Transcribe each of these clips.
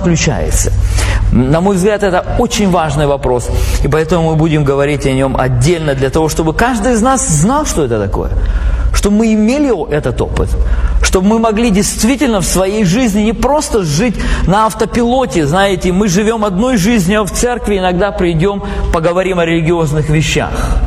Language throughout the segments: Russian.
включается? На мой взгляд, это очень важный вопрос, и поэтому мы будем говорить о нем отдельно, для того, чтобы каждый из нас знал, что это такое, чтобы мы имели этот опыт, чтобы мы могли действительно в своей жизни не просто жить на автопилоте, знаете, мы живем одной жизнью, а в церкви иногда придем, поговорим о религиозных вещах.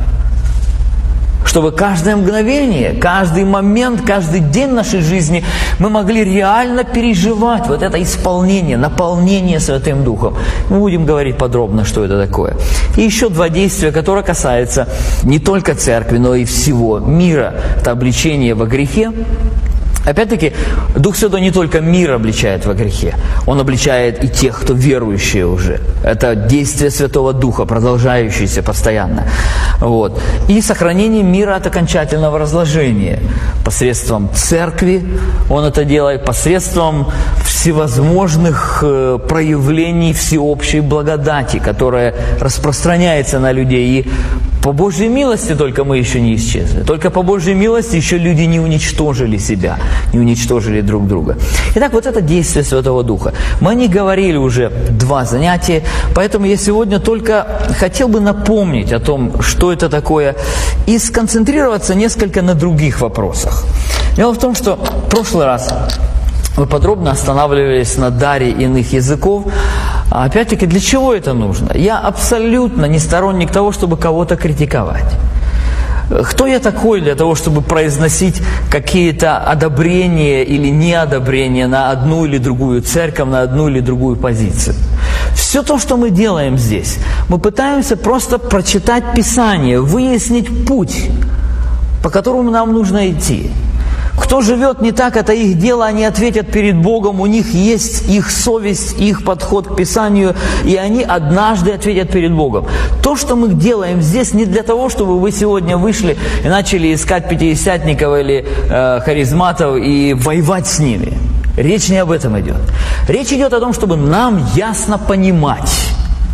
Чтобы каждое мгновение, каждый момент, каждый день нашей жизни мы могли реально переживать вот это исполнение, наполнение Святым Духом. Мы будем говорить подробно, что это такое. И еще два действия, которые касаются не только церкви, но и всего мира. Это обличение во грехе. Опять-таки, Дух Святой не только мир обличает во грехе, Он обличает и тех, кто верующие уже. Это действие Святого Духа, продолжающееся постоянно. Вот. И сохранение мира от окончательного разложения. Посредством церкви Он это делает, посредством всевозможных проявлений всеобщей благодати, которая распространяется на людей. И по Божьей милости только мы еще не исчезли. Только по Божьей милости еще люди не уничтожили себя, не уничтожили друг друга. Итак, вот это действие Святого Духа. Мы о них говорили уже 2 занятия, поэтому я сегодня только хотел бы напомнить о том, что это такое, и сконцентрироваться несколько на других вопросах. Дело в том, что в прошлый раз мы подробно останавливались на даре иных языков. А опять-таки, для чего это нужно? Я абсолютно не сторонник того, чтобы кого-то критиковать. Кто я такой для того, чтобы произносить какие-то одобрения или неодобрения на одну или другую церковь, на одну или другую позицию? Все то, что мы делаем здесь, мы пытаемся просто прочитать Писание, выяснить путь, по которому нам нужно идти. Кто живет не так, это их дело, они ответят перед Богом, у них есть их совесть, их подход к Писанию, и они однажды ответят перед Богом. То, что мы делаем здесь, не для того, чтобы вы сегодня вышли и начали искать пятидесятников или харизматов и воевать с ними. Речь не об этом идет. Речь идет о том, чтобы нам ясно понимать.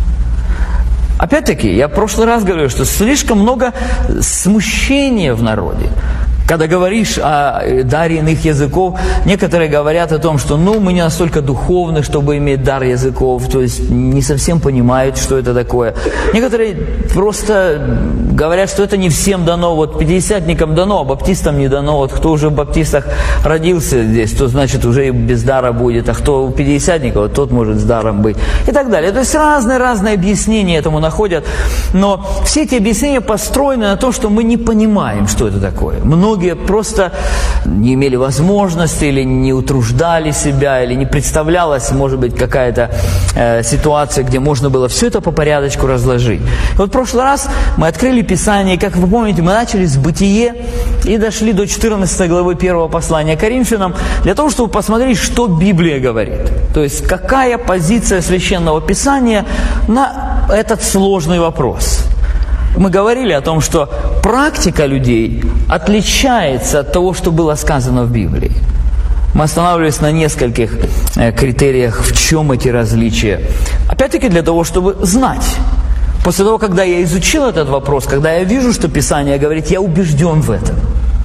Опять-таки, я в прошлый раз говорил, что слишком много смущения в народе. Когда говоришь о даре иных языков, некоторые говорят о том, что мы не настолько духовны, чтобы иметь дар языков, то есть не совсем понимают, что это такое. Некоторые просто говорят, что это не всем дано, вот пятидесятникам дано, а баптистам не дано. Вот кто уже в баптистах родился здесь, то значит уже и без дара будет, а кто у пятидесятников, тот может с даром быть. И так далее. То есть разные объяснения этому находят, но все эти объяснения построены на том, что мы не понимаем, что это такое. Многие просто не имели возможности или не утруждали себя, или не представлялась, может быть, какая-то ситуация, где можно было все это по порядочку разложить. И вот в прошлый раз мы открыли Писание, и, как вы помните, мы начали с Бытие и дошли до 14 главы 1 послания Коринфянам, для того, чтобы посмотреть, что Библия говорит. То есть, какая позиция Священного Писания на этот сложный вопрос. Мы говорили о том, что практика людей отличается от того, что было сказано в Библии. Мы останавливались на нескольких критериях, в чем эти различия. Опять-таки для того, чтобы знать. После того, когда я изучил этот вопрос, когда я вижу, что Писание говорит, я убежден в этом.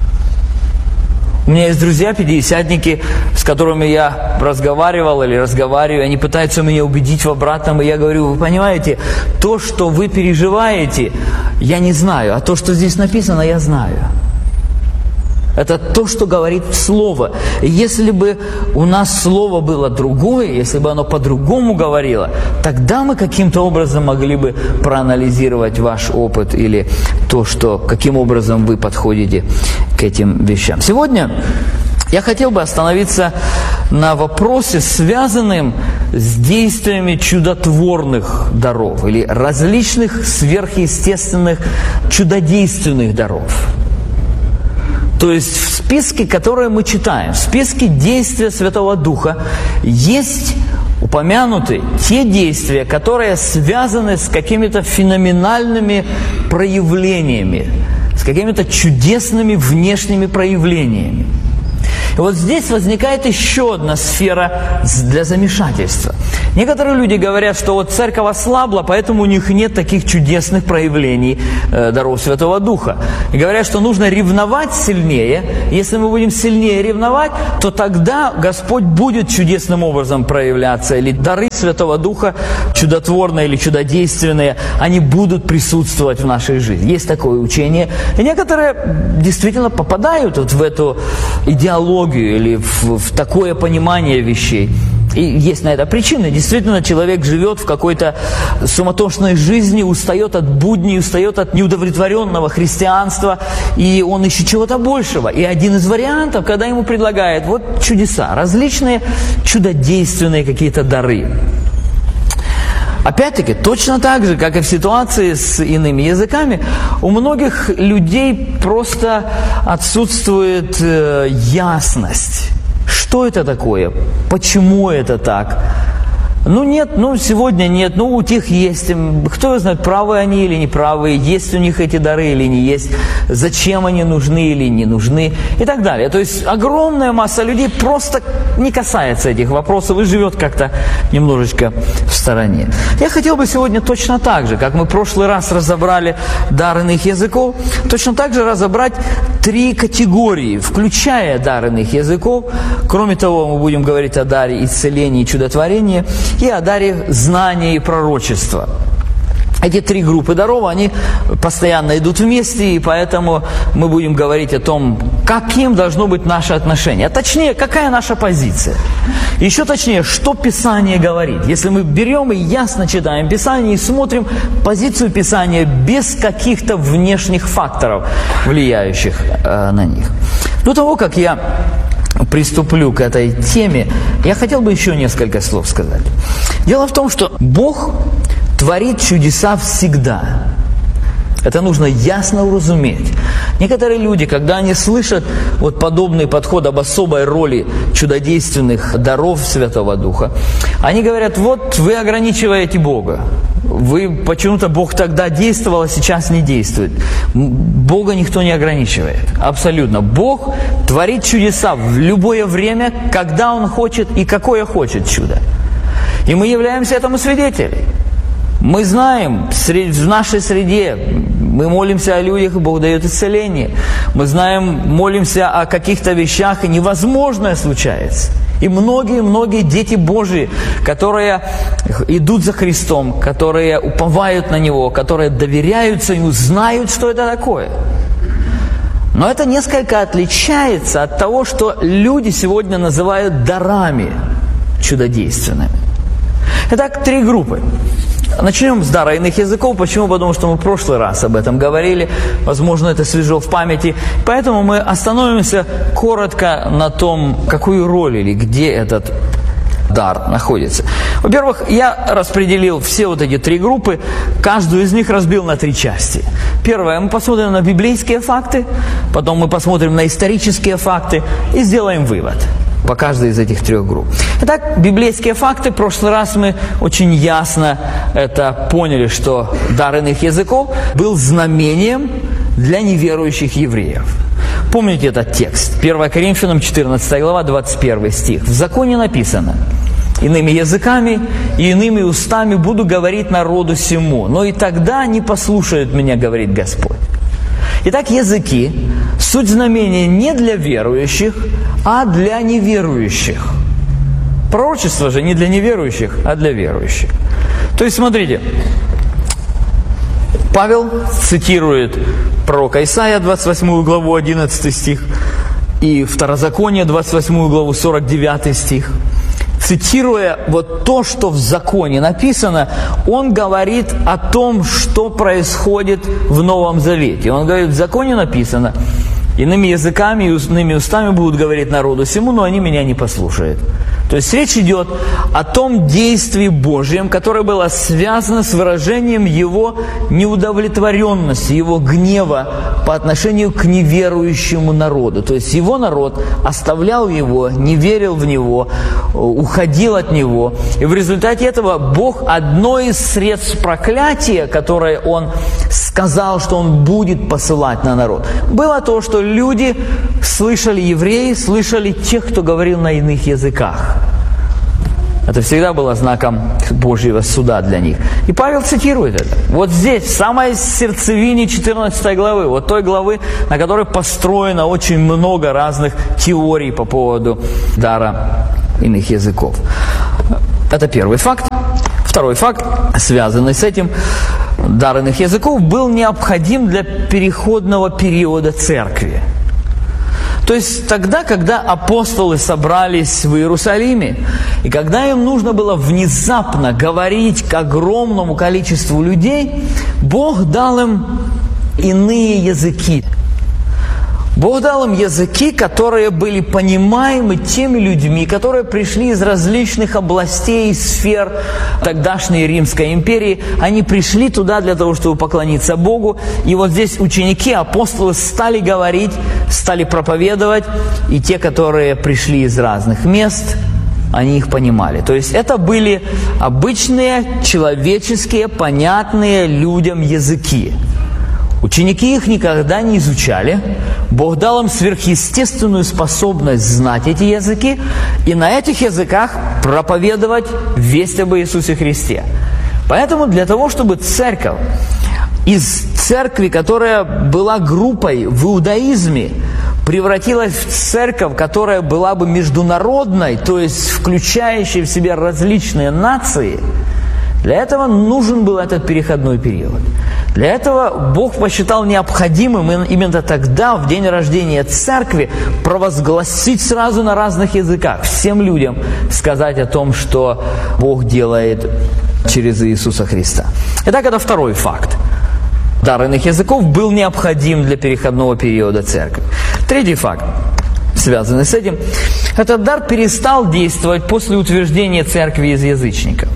У меня есть друзья, пятидесятники, с которыми я разговаривал или разговариваю, они пытаются меня убедить в обратном, и я говорю, вы понимаете, то, что вы переживаете, я не знаю, а то, что здесь написано, я знаю. Это то, что говорит Слово. Если бы у нас Слово было другое, если бы оно по-другому говорило, тогда мы каким-то образом могли бы проанализировать ваш опыт или то, каким образом вы подходите к этим вещам. Сегодня я хотел бы остановиться на вопросе, связанном с действиями чудотворных даров или различных сверхъестественных чудодейственных даров. То есть в списке, который мы читаем, в списке действия Святого Духа есть упомянуты те действия, которые связаны с какими-то феноменальными проявлениями, с какими-то чудесными внешними проявлениями. И вот здесь возникает еще одна сфера для замешательства. Некоторые люди говорят, что вот церковь ослабла, поэтому у них нет таких чудесных проявлений даров Святого Духа. И говорят, что нужно ревновать сильнее. Если мы будем сильнее ревновать, то тогда Господь будет чудесным образом проявляться. Или дары Святого Духа, чудотворные или чудодейственные, они будут присутствовать в нашей жизни. Есть такое учение. И некоторые действительно попадают вот в эту идеологию или в такое понимание вещей. И есть на это причины. Действительно, человек живет в какой-то суматошной жизни, устает от будней, устает от неудовлетворенного христианства, и он ищет чего-то большего. И один из вариантов, когда ему предлагают вот чудеса, различные чудодейственные какие-то дары. Опять-таки, точно так же, как и в ситуации с иными языками, у многих людей просто отсутствует ясность. Что это такое? Почему это так? Нет, сегодня нет, у тех есть. Кто знает, правы они или неправы, есть у них эти дары или не есть, зачем они нужны или не нужны и так далее. То есть огромная масса людей просто не касается этих вопросов и живет как-то немножечко в стороне. Я хотел бы сегодня точно так же, как мы в прошлый раз разобрали дар иных языков, точно так же разобрать 3 категории, включая дар иных языков. Кроме того, мы будем говорить о даре исцеления и чудотворения, и о даре знания и пророчества. Эти 3 группы даров, они постоянно идут вместе, и поэтому мы будем говорить о том, каким должно быть наше отношение. А точнее, какая наша позиция. Еще точнее, что Писание говорит. Если мы берем и ясно читаем Писание и смотрим позицию Писания без каких-то внешних факторов, влияющих на них. До того, как я приступлю к этой теме, я хотел бы еще несколько слов сказать. Дело в том, что Бог творит чудеса всегда. Это нужно ясно уразуметь. Некоторые люди, когда они слышат вот подобный подход об особой роли чудодейственных даров Святого Духа, они говорят, вот вы ограничиваете Бога. Почему-то Бог тогда действовал, а сейчас не действует. Бога никто не ограничивает. Абсолютно. Бог творит чудеса в любое время, когда Он хочет и какое хочет чудо. И мы являемся этому свидетелями. Мы знаем, в нашей среде мы молимся о людях, и Бог дает исцеление. Мы знаем, молимся о каких-то вещах, и невозможное случается. И многие дети Божьи, которые идут за Христом, которые уповают на Него, которые доверяются Ему, знают, что это такое. Но это несколько отличается от того, что люди сегодня называют дарами чудодейственными. Итак, 3 группы. Начнем с дара иных языков. Почему? Потому что мы в прошлый раз об этом говорили. Возможно, это свежо в памяти. Поэтому мы остановимся коротко на том, какую роль или где этот дар находится. Во-первых, я распределил все вот эти 3 группы. Каждую из них разбил на 3 части. Первое, мы посмотрим на библейские факты. Потом мы посмотрим на исторические факты и сделаем вывод по каждой из этих 3 групп. Итак, библейские факты. В прошлый раз мы очень ясно это поняли, что дар иных языков был знамением для неверующих евреев. Помните этот текст? 1 Коринфянам 14 глава, 21 стих. В законе написано: «Иными языками и иными устами буду говорить народу сему, но и тогда не послушают меня, говорит Господь». Итак, языки – суть знамения не для верующих, а для неверующих. Пророчество же не для неверующих, а для верующих. То есть, смотрите, Павел цитирует пророка Исаия, 28 главу, 11 стих, и Второзаконие, 28 главу, 49 стих. Цитируя вот то, что в законе написано, он говорит о том, что происходит в Новом Завете. Он говорит, в законе написано: «Иными языками и иными устами будут говорить народу сему, но они меня не послушают». То есть речь идет о том действии Божьем, которое было связано с выражением Его неудовлетворенности, Его гнева по отношению к неверующему народу. То есть Его народ оставлял Его, не верил в Него, уходил от Него. И в результате этого Бог одно из средств проклятия, которое Он сказал, что Он будет посылать на народ, было то, что люди слышали, евреи слышали тех, кто говорил на иных языках. Это всегда было знаком Божьего суда для них. И Павел цитирует это. Вот здесь, в самой сердцевине 14 главы, вот той главы, на которой построено очень много разных теорий по поводу дара иных языков. Это первый факт. Второй факт, связанный с этим, дар иных языков был необходим для переходного периода церкви. То есть тогда, когда апостолы собрались в Иерусалиме, и когда им нужно было внезапно говорить к огромному количеству людей, Бог дал им иные языки. Бог дал им языки, которые были понимаемы теми людьми, которые пришли из различных областей и сфер тогдашней Римской империи. Они пришли туда для того, чтобы поклониться Богу. И вот здесь ученики, апостолы стали говорить, стали проповедовать. И те, которые пришли из разных мест, они их понимали. То есть это были обычные, человеческие, понятные людям языки. Ученики их никогда не изучали. Бог дал им сверхъестественную способность знать эти языки и на этих языках проповедовать весть об Иисусе Христе. Поэтому для того, чтобы церковь из церкви, которая была группой в иудаизме, превратилась в церковь, которая была бы международной, то есть включающей в себя различные нации, для этого нужен был этот переходной период. Для этого Бог посчитал необходимым именно тогда, в день рождения церкви, провозгласить сразу на разных языках, всем людям сказать о том, что Бог делает через Иисуса Христа. Итак, это второй факт. Дар иных языков был необходим для переходного периода церкви. Третий факт, связанный с этим, этот дар перестал действовать после утверждения церкви из язычников.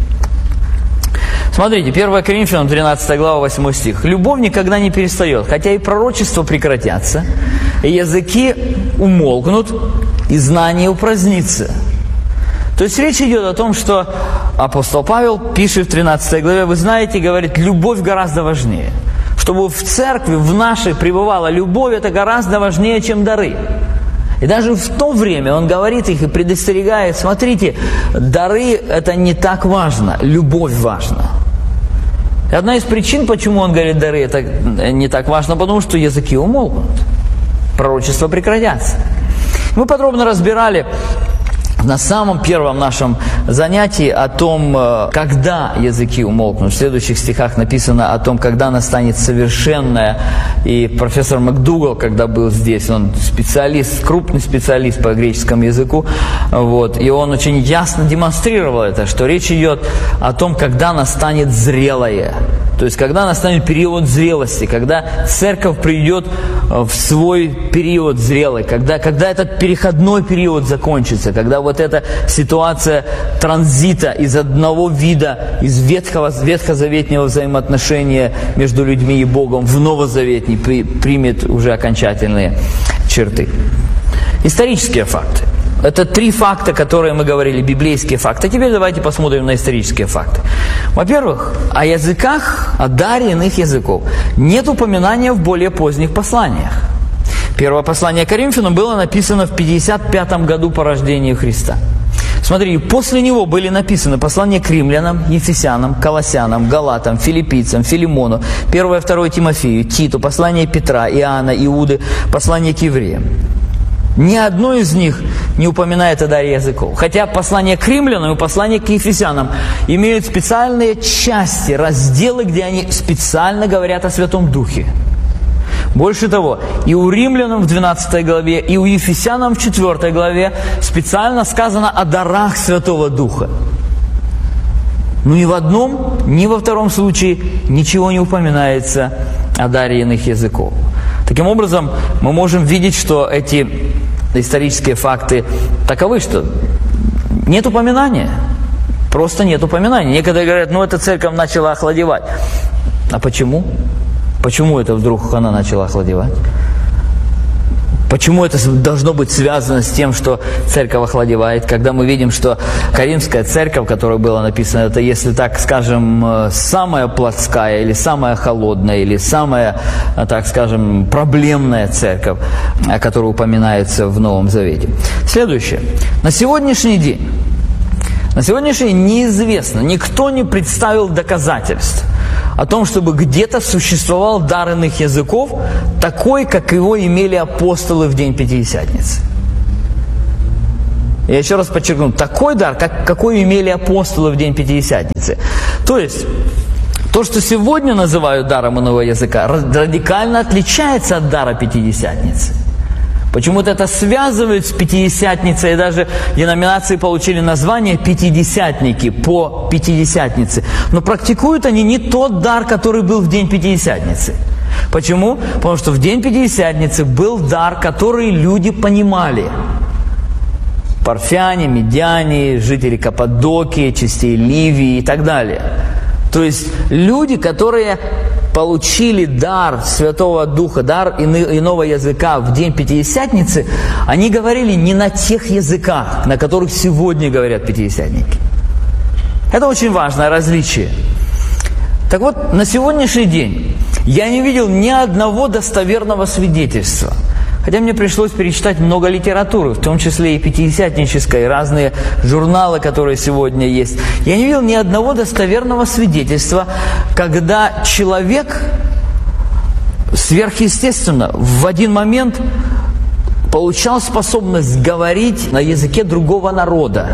Смотрите, 1 Коринфянам 13 глава, 8 стих. «Любовь никогда не перестает, хотя и пророчества прекратятся, и языки умолкнут, и знание упразднится». То есть речь идет о том, что апостол Павел пишет в 13 главе, вы знаете, говорит, любовь гораздо важнее. Чтобы в церкви, в нашей пребывала любовь, это гораздо важнее, чем дары. И даже в то время он говорит их и предостерегает, смотрите, дары это не так важно, любовь важна. И одна из причин, почему он говорит, дары это не так важно, потому что языки умолкнут, пророчества прекратятся. Мы подробно разбирали на самом первом нашем занятии о том, когда языки умолкнут. В следующих стихах написано о том, когда настанет совершенное. И профессор МакДугал, когда был здесь, он специалист, крупный специалист по греческому языку, и он очень ясно демонстрировал это, что речь идет о том, когда настанет зрелое. То есть, когда настанет период зрелости, когда церковь придет в свой период зрелый, когда этот переходной период закончится, когда вот эта ситуация транзита из одного вида, из ветхозаветнего взаимоотношения между людьми и Богом в новозаветний примет уже окончательные черты. Исторические факты. Это 3 факта, которые мы говорили, библейские факты. А теперь давайте посмотрим на исторические факты. Во-первых, о языках, о даре иных языков нет упоминания в более поздних посланиях. Первое послание Коринфянам было написано в 55 году по рождению Христа. Смотрите, после него были написаны послания к римлянам, ефесянам, колоссянам, галатам, филиппийцам, Филимону, 1 и 2 Тимофею, Титу, послание Петра, Иоанна, Иуды, послание к евреям. Ни одно из них не упоминает о даре языков. Хотя послание к римлянам и послание к ефесянам имеют специальные части, разделы, где они специально говорят о Святом Духе. Больше того, и у римлянам в 12 главе, и у ефесянам в 4 главе специально сказано о дарах Святого Духа. Но ни в одном, ни во втором случае ничего не упоминается о даре иных языков. Таким образом, мы можем видеть, что эти исторические факты таковы, что Нет упоминания. Просто нет упоминания. Некоторые говорят, эта церковь начала охладевать. А почему? Почему это вдруг она начала охладевать? Почему это должно быть связано с тем, что церковь охладевает, когда мы видим, что Коринфская церковь, которая была написана, это, если так скажем, самая плотская или самая холодная, или самая, так скажем, проблемная церковь, которая упоминается в Новом Завете. Следующее. На сегодняшний день неизвестно, никто не представил доказательств о том, чтобы где-то существовал дар иных языков, такой, как его имели апостолы в день Пятидесятницы. Я еще раз подчеркну, такой дар, какой имели апостолы в день Пятидесятницы. То есть, то, что сегодня называют даром иного языка, радикально отличается от дара Пятидесятницы. Почему-то это связывают с Пятидесятницей, и даже деноминации получили название «пятидесятники» по Пятидесятнице. Но практикуют они не тот дар, который был в день Пятидесятницы. Почему? Потому что в день Пятидесятницы был дар, который люди понимали. Парфяне, медяне, жители Каппадокии, частей Ливии и так далее. То есть люди, которые получили дар Святого Духа, дар иного языка в день Пятидесятницы, они говорили не на тех языках, на которых сегодня говорят пятидесятники. Это очень важное различие. Так вот, на сегодняшний день я не видел ни одного достоверного свидетельства. Хотя мне пришлось перечитать много литературы, в том числе и пятидесятнической, и разные журналы, которые сегодня есть. Я не видел ни одного достоверного свидетельства, когда человек сверхъестественно в один момент получал способность говорить на языке другого народа.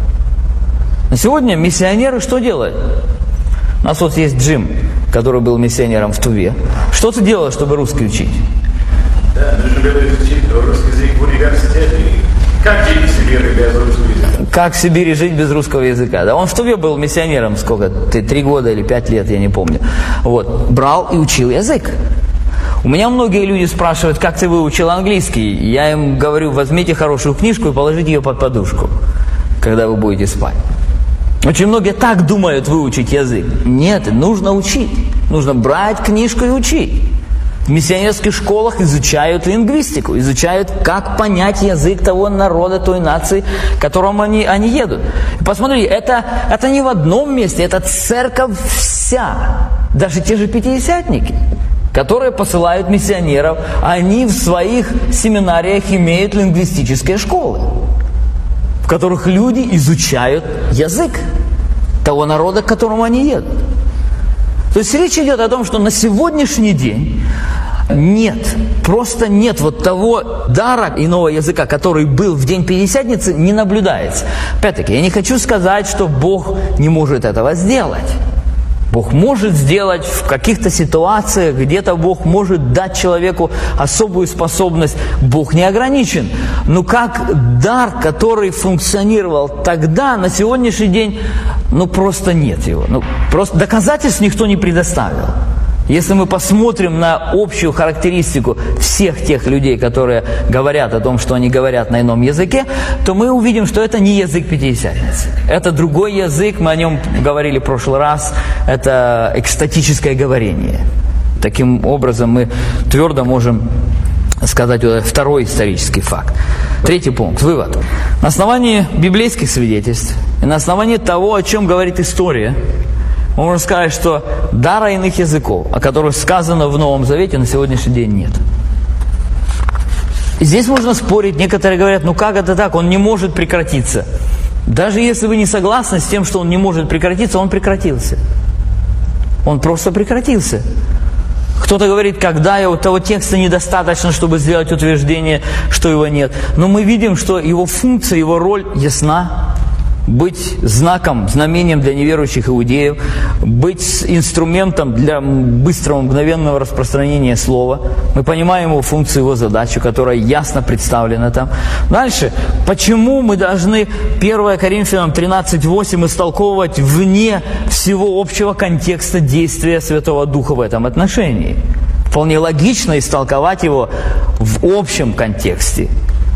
На сегодня миссионеры что делают? У нас вот есть Джим, который был миссионером в Туве. Что ты делал, чтобы русский учить? Да, нужно было изучить русский язык в университете. Как жить в Сибири без русского языка? Как в Сибири жить без русского языка? Да, он в Туве был миссионером сколько? 3 года или 5 лет, я не помню. Вот, брал и учил язык. У меня многие люди спрашивают, как ты выучил английский? Я им говорю, возьмите хорошую книжку и положите ее под подушку, когда вы будете спать. Очень многие так думают выучить язык. Нет, нужно учить. Нужно брать книжку и учить. В миссионерских школах изучают лингвистику, изучают, как понять язык того народа, той нации, к которому они едут. И посмотрите, это не в одном месте, это церковь вся. Даже те же пятидесятники, которые посылают миссионеров, они в своих семинариях имеют лингвистические школы, в которых люди изучают язык того народа, к которому они едут. То есть речь идет о том, что на сегодняшний день просто нет вот того дара иного языка, который был в день Пятидесятницы, не наблюдается. Опять-таки, я не хочу сказать, что Бог не может этого сделать. Бог может сделать в каких-то ситуациях, где-то Бог может дать человеку особую способность. Бог не ограничен. Но как дар, который функционировал тогда, на сегодняшний день, просто нет его. Просто доказательств никто не предоставил. Если мы посмотрим на общую характеристику всех тех людей, которые говорят о том, что они говорят на ином языке, то мы увидим, что это не язык Пятидесятницы. Это другой язык, мы о нем говорили в прошлый раз, это экстатическое говорение. Таким образом, мы твердо можем сказать второй исторический факт. 3 пункт. Вывод. На основании библейских свидетельств и на основании того, о чем говорит история, можно сказать, что дара иных языков, о которых сказано в Новом Завете, на сегодняшний день нет. И здесь можно спорить. Некоторые говорят, как это так, он не может прекратиться. Даже если вы не согласны с тем, что он не может прекратиться, он прекратился. Он просто прекратился. Кто-то говорит, когда того текста недостаточно, чтобы сделать утверждение, что его нет. Но мы видим, что его функция, его роль ясна. Быть знаком, знамением для неверующих иудеев, быть инструментом для быстрого, мгновенного распространения слова. Мы понимаем его функцию, его задачу, которая ясно представлена там. Дальше, почему мы должны 1 Коринфянам 13:8 истолковывать вне всего общего контекста действия Святого Духа в этом отношении? Вполне логично истолковать его в общем контексте.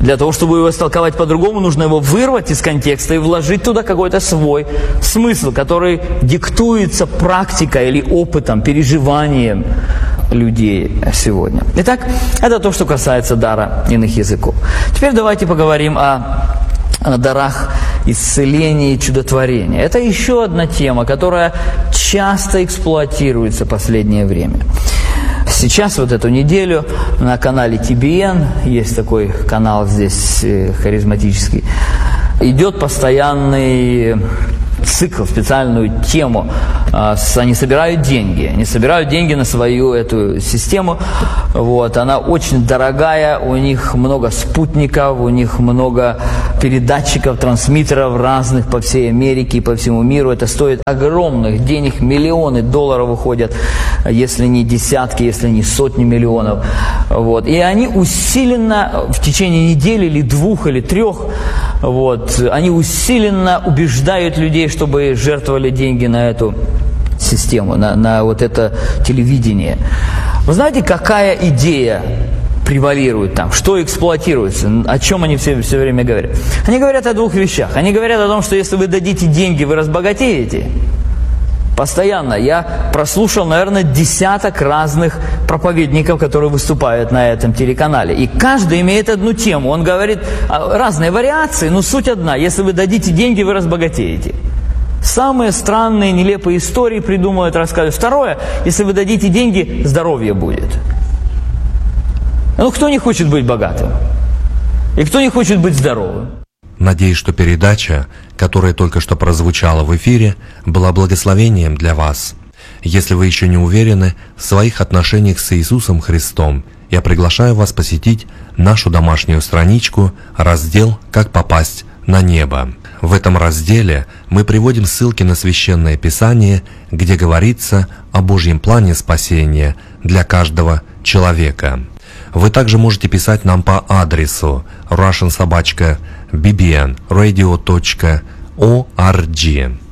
Для того, чтобы его истолковать по-другому, нужно его вырвать из контекста и вложить туда какой-то свой смысл, который диктуется практикой или опытом, переживанием людей сегодня. Итак, это то, что касается дара иных языков. Теперь давайте поговорим о дарах исцеления и чудотворения. Это еще одна тема, которая часто эксплуатируется в последнее время. Сейчас, вот эту неделю, на канале TBN, есть такой канал здесь харизматический, идет постоянный цикл, специальную тему. Они собирают деньги на свою эту систему. Вот. Она очень дорогая, у них много спутников, у них много передатчиков, трансмиттеров разных по всей Америке и по всему миру. Это стоит огромных денег, миллионы долларов уходят, если не десятки, если не сотни миллионов. Вот. И они усиленно в течение недели или 2 или 3, вот, они усиленно убеждают людей, чтобы жертвовали деньги на эту систему, на вот это телевидение. Вы знаете, какая идея превалирует там, что эксплуатируется, о чем они все время говорят? Они говорят о 2 вещах. Они говорят о том, что если вы дадите деньги, вы разбогатеете. Постоянно. Я прослушал, наверное, десяток разных проповедников, которые выступают на этом телеканале. И каждый имеет одну тему. Он говорит разные вариации, но суть одна. Если вы дадите деньги, вы разбогатеете. Самые странные, нелепые истории придумывают, рассказывают. Второе, если вы дадите деньги, здоровье будет. Ну, кто не хочет быть богатым? И кто не хочет быть здоровым? Надеюсь, что передача, которая только что прозвучала в эфире, была благословением для вас. Если вы еще не уверены в своих отношениях с Иисусом Христом, я приглашаю вас посетить нашу домашнюю страничку, раздел «Как попасть на небо». В этом разделе мы приводим ссылки на Священное Писание, где говорится о Божьем плане спасения для каждого человека. Вы также можете писать нам по адресу russian@bbnradio.org.